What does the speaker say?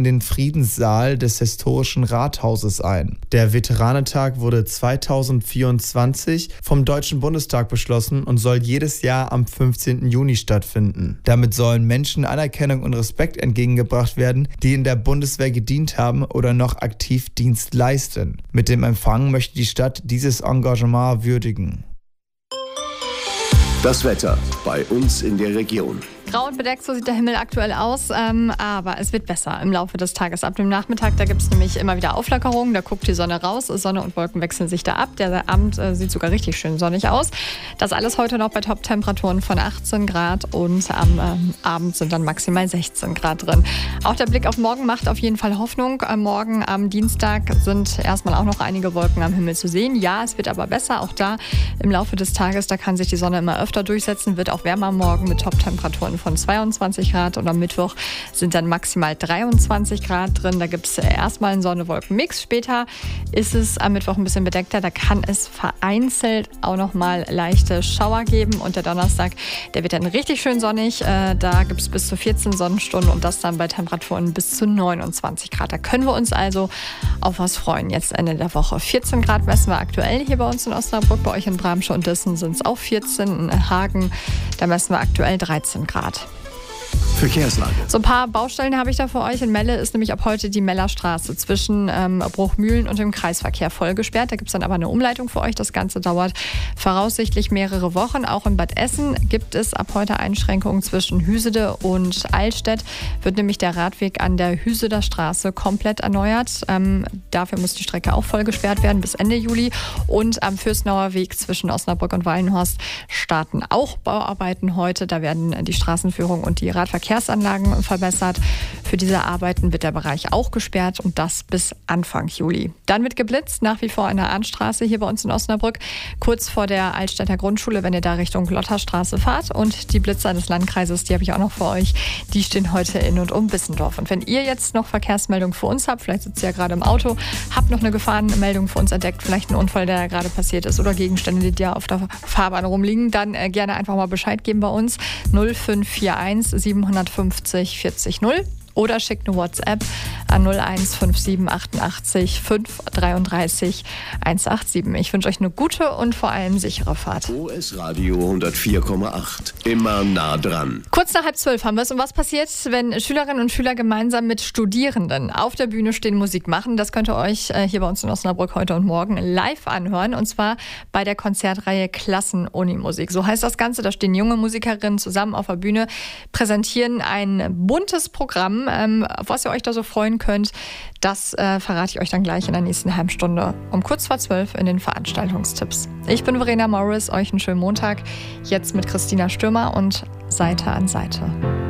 in den Friedenssaal des historischen Rathauses ein. Der Veteranentag wurde 2024 vom Deutschen Bundestag beschlossen und soll jedes Jahr am 15. Juni stattfinden. Damit sollen Menschen Anerkennung und Respekt entgegengebracht werden, die in der Bundeswehr gedient haben oder noch aktiv Dienst leisten. Mit dem Empfang möchte die Stadt dieses Engagement würdigen. Das Wetter bei uns in der Region. Grau und bedeckt, so sieht der Himmel aktuell aus, aber es wird besser im Laufe des Tages. Ab dem Nachmittag, da gibt es nämlich immer wieder Auflockerungen, da guckt die Sonne raus, Sonne und Wolken wechseln sich da ab. Der Abend sieht sogar richtig schön sonnig aus. Das alles heute noch bei Top-Temperaturen von 18 Grad und am Abend sind dann maximal 16 Grad drin. Auch der Blick auf morgen macht auf jeden Fall Hoffnung. Morgen am Dienstag sind erstmal auch noch einige Wolken am Himmel zu sehen. Ja, es wird aber besser, auch da im Laufe des Tages, da kann sich die Sonne immer öfter durchsetzen, wird auch wärmer morgen mit Top-Temperaturen von 22 Grad und am Mittwoch sind dann maximal 23 Grad drin. Da gibt es erstmal einen Sonne-Wolken-Mix. Später ist es am Mittwoch ein bisschen bedeckter. Da kann es vereinzelt auch noch mal leichte Schauer geben. Und der Donnerstag, der wird dann richtig schön sonnig. Da gibt es bis zu 14 Sonnenstunden und das dann bei Temperaturen bis zu 29 Grad. Da können wir uns also auf was freuen. Jetzt Ende der Woche. 14 Grad messen wir aktuell hier bei uns in Osnabrück. Bei euch in Bramsche und Dissen sind es auch 14. In Hagen, da messen wir aktuell 13 Grad. Verkehrslage. So ein paar Baustellen habe ich da für euch. In Melle ist nämlich ab heute die Mellerstraße zwischen Bruchmühlen und dem Kreisverkehr voll gesperrt. Da gibt es dann aber eine Umleitung für euch. Das Ganze dauert voraussichtlich mehrere Wochen. Auch in Bad Essen gibt es ab heute Einschränkungen zwischen Hüsede und Altstedt. Wird nämlich der Radweg an der Hüseder Straße komplett erneuert. Dafür muss die Strecke auch voll gesperrt werden bis Ende Juli. Und am Fürstenauer Weg zwischen Osnabrück und Wallenhorst starten auch Bauarbeiten heute. Da werden die Straßenführung und die Radverkehrsanlagen verbessert. Für diese Arbeiten wird der Bereich auch gesperrt und das bis Anfang Juli. Dann wird geblitzt, nach wie vor an der Arndtstraße hier bei uns in Osnabrück, kurz vor der Altstädter Grundschule, wenn ihr da Richtung Lotharstraße fahrt. Und die Blitzer des Landkreises, die habe ich auch noch für euch, die stehen heute in und um Bissendorf. Und wenn ihr jetzt noch Verkehrsmeldungen für uns habt, vielleicht sitzt ihr ja gerade im Auto, habt noch eine Gefahrenmeldung für uns entdeckt, vielleicht einen Unfall, der gerade passiert ist oder Gegenstände, die da auf der Fahrbahn rumliegen, dann gerne einfach mal Bescheid geben bei uns. 0541 750 40 0 oder schickt eine WhatsApp an 0157 88 533 187. Ich wünsche euch eine gute und vor allem sichere Fahrt. OS Radio 104,8. Immer nah dran. Kurz nach 11:30 haben wir es. Und was passiert, wenn Schülerinnen und Schüler gemeinsam mit Studierenden auf der Bühne stehen, Musik machen? Das könnt ihr euch hier bei uns in Osnabrück heute und morgen live anhören. Und zwar bei der Konzertreihe Klassen-Unimusik. So heißt das Ganze. Da stehen junge Musikerinnen zusammen auf der Bühne, präsentieren ein buntes Programm. Auf was ihr euch da so freuen könnt, das verrate ich euch dann gleich in der nächsten halben Stunde um kurz vor 12 in den Veranstaltungstipps. Ich bin Verena Morris, euch einen schönen Montag. Jetzt mit Christina Stürmer und Seite an Seite.